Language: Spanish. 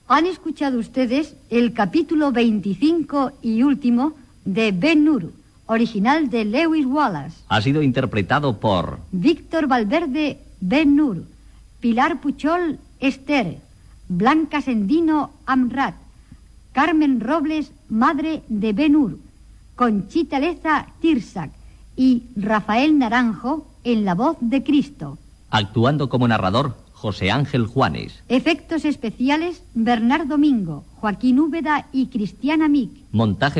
Han escuchado ustedes el capítulo 25 y último de Ben-Hur, original de Lewis Wallace. Ha sido interpretado por Víctor Valverde, Ben-Hur, Pilar Puchol, Esther, Blanca Sendino, Amrat, Carmen Robles, madre de Ben-Hur, Conchita Leza, Tirsac y Rafael Naranjo en la voz de Cristo. Actuando como narrador, José Ángel Juanes. Efectos especiales, Bernardo Mingo, Joaquín Úbeda y Cristiana Mic. Montaje